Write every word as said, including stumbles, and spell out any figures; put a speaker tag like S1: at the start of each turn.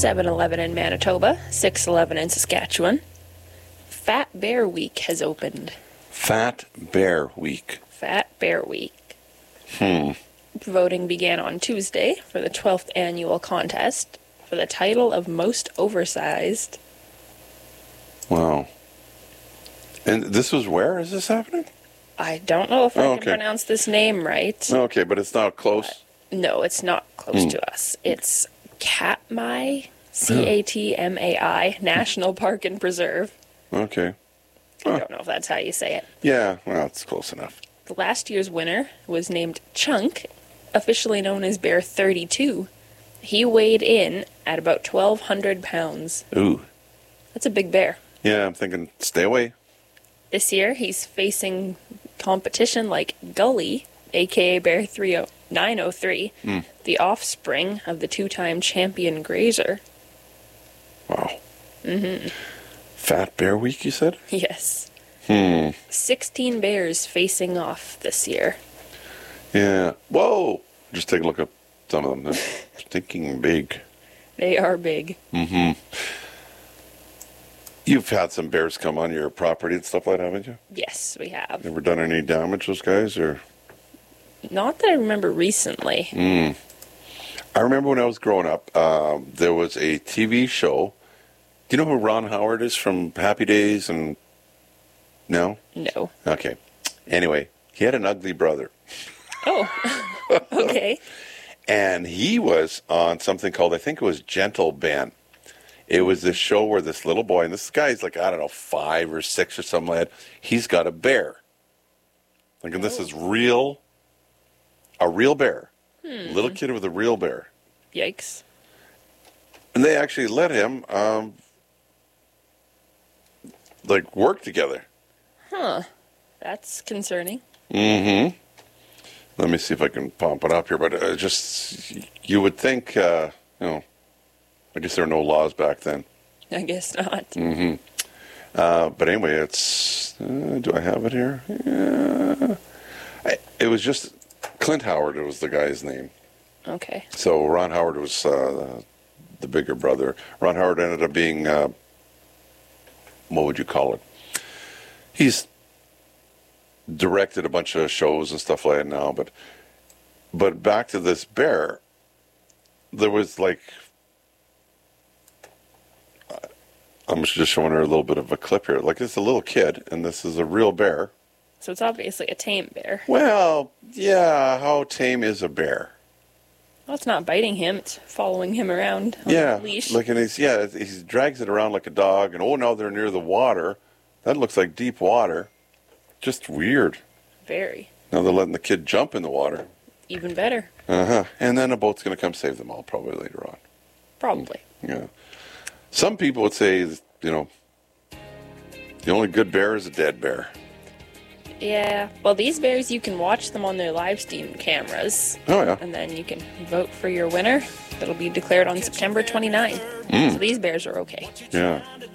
S1: seven eleven in Manitoba, six eleven in Saskatchewan. Fat Bear Week has opened.
S2: Fat Bear Week.
S1: Fat Bear Week.
S2: Hmm.
S1: Voting began on Tuesday for the twelfth annual contest for the title of Most Oversized.
S2: Wow. And this was where is this happening?
S1: I don't know if I
S2: Oh,
S1: can
S2: okay.
S1: pronounce this name right.
S2: Okay, but it's not close.
S1: No, it's not close
S2: Hmm.
S1: to us. It's Katmai, C A T M A I, National Park and Preserve.
S2: Okay.
S1: I
S2: Huh.
S1: don't know if that's how you say it.
S2: Yeah, well, it's close enough.
S1: The last year's winner was named Chunk, officially known as Bear thirty-two. He weighed in at about twelve hundred pounds.
S2: Ooh.
S1: That's a big bear.
S2: Yeah, I'm thinking stay away.
S1: This year, he's facing competition like Gully, a k a. Bear nine oh three,
S2: Mm.
S1: the offspring of the two-time champion Grazer.
S2: Wow.
S1: Mm-hmm.
S2: Fat Bear Week, you said?
S1: Yes.
S2: Hmm.
S1: sixteen bears facing off this year.
S2: Yeah. Whoa. Just take a look at some of them. They're stinking big.
S1: They are big.
S2: Mm-hmm. You've had some bears come on your property and stuff like that, haven't you?
S1: Yes, we have.
S2: Ever done any damage, those guys, or?
S1: Not that I remember recently.
S2: Mm. I remember when I was growing up, um, there was a T V show. Do you know who Ron Howard is from Happy Days and... No?
S1: No.
S2: Okay. Anyway, he had an ugly brother.
S1: Oh, okay.
S2: And he was on something called, I think it was Gentle Ben. It was this show where this little boy, and this guy's like, I don't know, five or six or something like that. He's got a bear. Like, and this is real, a real bear.
S1: Hmm.
S2: Little kid with a real bear.
S1: Yikes.
S2: And they actually let him, um, like, work together.
S1: Huh. That's concerning.
S2: Mm-hmm. Let me see if I can pump it up here. But uh, just, you would think, uh, you know, I guess there were no laws back then.
S1: I guess not.
S2: Mm-hmm. Uh, but anyway, it's, uh, do I have it here? Yeah. I, it was just, Clint Howard, it was the guy's name.
S1: Okay.
S2: So Ron Howard was uh, the bigger brother. Ron Howard ended up being, uh, what would you call it? He's directed a bunch of shows and stuff like that now, but but back to this bear, there was like, I'm just showing her a little bit of a clip here. Like, it's a little kid, and this is a real bear.
S1: So it's obviously a tame bear.
S2: Well, yeah, how tame is a bear?
S1: Well, it's not biting him. It's following him around on
S2: Yeah,
S1: a leash.
S2: like, and he's, yeah, he drags it around like a dog, and oh, now they're near the water. That looks like deep water. Just weird.
S1: Very.
S2: Now they're letting the kid jump in the water.
S1: Even better.
S2: Uh-huh. And then a boat's going to come save them all probably later on.
S1: Probably.
S2: Yeah. Some people would say, you know, the only good bear is a dead bear.
S1: Yeah. Well, these bears, you can watch them on their live stream cameras.
S2: Oh, yeah.
S1: And then you can vote for your winner. That'll be declared on September twenty-ninth.
S2: Mm.
S1: So these bears are okay.
S2: Yeah.